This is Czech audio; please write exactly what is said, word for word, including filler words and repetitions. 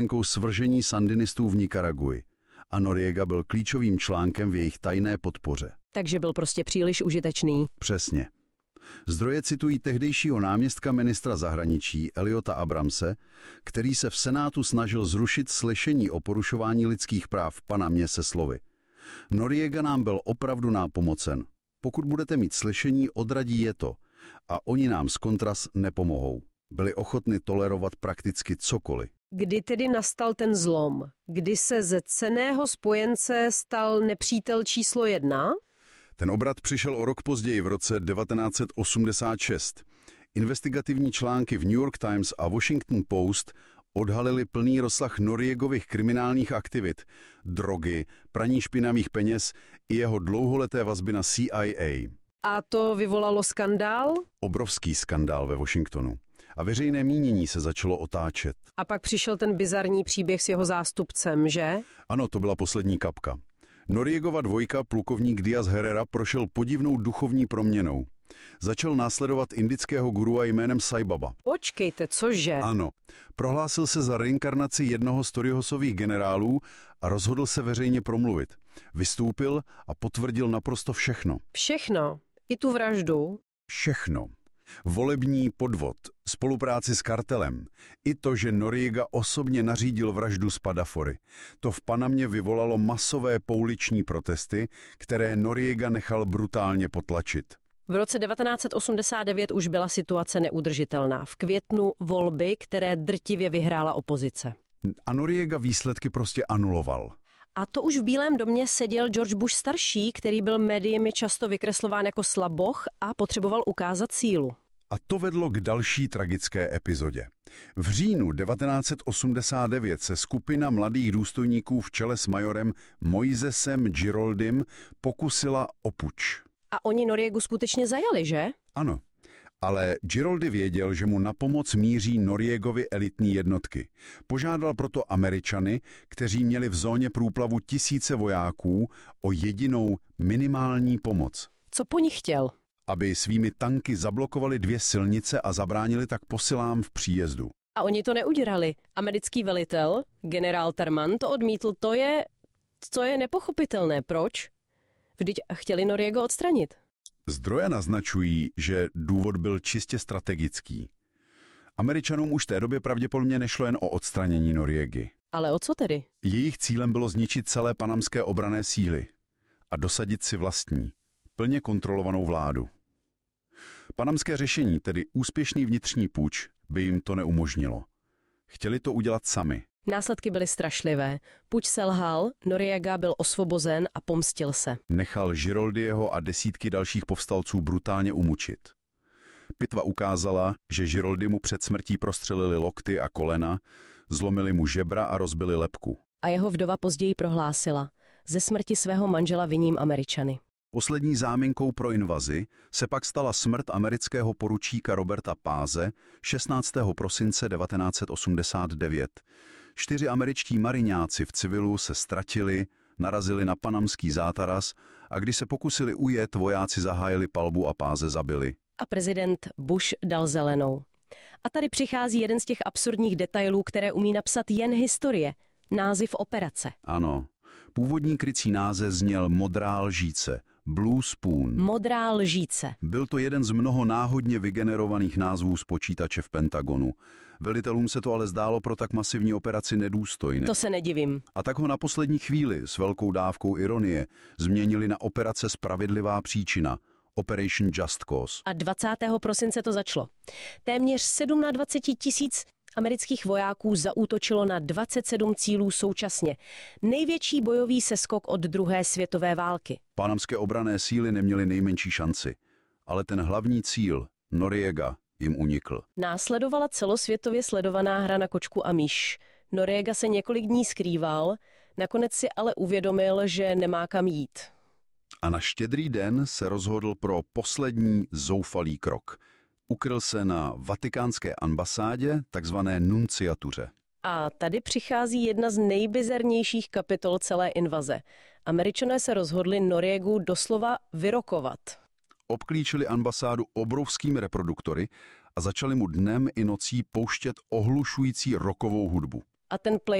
svržení sandinistů v Nikaragui a Noriega byl klíčovým článkem v jejich tajné podpoře. Takže byl prostě příliš užitečný. Přesně. Zdroje citují tehdejšího náměstka ministra zahraničí Eliota Abramse, který se v Senátu snažil zrušit slyšení o porušování lidských práv v Panamě se slovy: Noriega nám byl opravdu nápomocen. Pokud budete mít slyšení, odradí je to. A oni nám z kontras nepomohou. Byli ochotni tolerovat prakticky cokoliv. Kdy tedy nastal ten zlom? Kdy se ze cenného spojence stal nepřítel číslo jedna? Ten obrat přišel o rok později v roce devatenáct set osmdesát šest. Investigativní články v New York Times a Washington Post odhalili plný rozsah Noriegových kriminálních aktivit, drogy, praní špinavých peněz i jeho dlouholeté vazby na C I A. A to vyvolalo skandál? Obrovský skandál ve Washingtonu. A veřejné mínění se začalo otáčet. A pak přišel ten bizarní příběh s jeho zástupcem, že? Ano, to byla poslední kapka. Noriegova dvojka, plukovník Díaz Herrera, prošel podivnou duchovní proměnou. Začal následovat indického gurua jménem Sai Baba. Počkejte, cože? Ano. Prohlásil se za reinkarnaci jednoho z Torihosových generálů a rozhodl se veřejně promluvit. Vystoupil a potvrdil naprosto všechno. Všechno? I tu vraždu? Všechno. Volební podvod, spolupráci s kartelem, i to, že Noriega osobně nařídil vraždu Spadafory. To v Panamě vyvolalo masové pouliční protesty, které Noriega nechal brutálně potlačit. V roce devatenáct set osmdesát devět už byla situace neudržitelná. V květnu volby, které drtivě vyhrála opozice. A Noriega výsledky prostě anuloval. A to už v Bílém domě seděl George Bush starší, který byl médiemi často vykreslován jako slaboch a potřeboval ukázat sílu. A to vedlo k další tragické epizodě. V říjnu devatenáct set osmdesát devět se skupina mladých důstojníků v čele s majorem Moisesem Giroldim pokusila o puč. A oni Noriegu skutečně zajali, že? Ano. Ale Giroldi věděl, že mu na pomoc míří Noriegovy elitní jednotky. Požádal proto Američany, kteří měli v zóně průplavu tisíce vojáků, o jedinou minimální pomoc. Co po nich chtěl? Aby svými tanky zablokovali dvě silnice a zabránili tak posilám v příjezdu. A oni to neudělali. Americký velitel, generál Terman, to odmítl. To je, to je nepochopitelné. Proč? Vždyť chtěli Noriego odstranit. Zdroje naznačují, že důvod byl čistě strategický. Američanům už v té době pravděpodobně nešlo jen o odstranění Noriegy. Ale o co tedy? Jejich cílem bylo zničit celé panamské obranné síly a dosadit si vlastní, plně kontrolovanou vládu. Panamské řešení, tedy úspěšný vnitřní puč, by jim to neumožnilo. Chtěli to udělat sami. Následky byly strašlivé. Puč selhal, Noriega byl osvobozen a pomstil se. Nechal Giroldiho a desítky dalších povstalců brutálně umučit. Pitva ukázala, že Giroldi mu před smrtí prostřelili lokty a kolena, zlomili mu žebra a rozbili lebku. A jeho vdova později prohlásila: ze smrti svého manžela viním Američany. Poslední záminkou pro invazi se pak stala smrt amerického poručíka Roberta Páze šestnáctého prosince devatenáct set osmdesát devět. Čtyři američtí mariňáci v civilu se ztratili, narazili na panamský zátaras a když se pokusili ujet, vojáci zahájili palbu a Páze zabili. A prezident Bush dal zelenou. A tady přichází jeden z těch absurdních detailů, které umí napsat jen historie. Název operace. Ano. Původní krycí název zněl Modrá lžíce, Blue Spoon. Modrá lžíce. Byl to jeden z mnoho náhodně vygenerovaných názvů z počítače v Pentagonu. Velitelům se to ale zdálo pro tak masivní operaci nedůstojné. To se nedivím. A tak ho na poslední chvíli s velkou dávkou ironie změnili na operace Spravedlivá příčina, Operation Just Cause. A dvacátého prosince to začalo. Téměř dvacet sedm tisíc amerických vojáků zaútočilo na dvacet sedm cílů současně. Největší bojový seskok od druhé světové války. Panamské obranné síly neměly nejmenší šanci, ale ten hlavní cíl, Noriega, jim unikl. Následovala celosvětově sledovaná hra na kočku a myš. Noriega se několik dní skrýval, nakonec si ale uvědomil, že nemá kam jít. A na Štědrý den se rozhodl pro poslední zoufalý krok. Ukryl se na vatikánské ambasádě, takzvané nunciatuře. A tady přichází jedna z nejbizarnějších kapitol celé invaze. Američané se rozhodli Noriegu doslova vyrokovat. Obklíčili ambasádu obrovskými reproduktory a začali mu dnem i nocí pouštět ohlušující rockovou hudbu. a ten play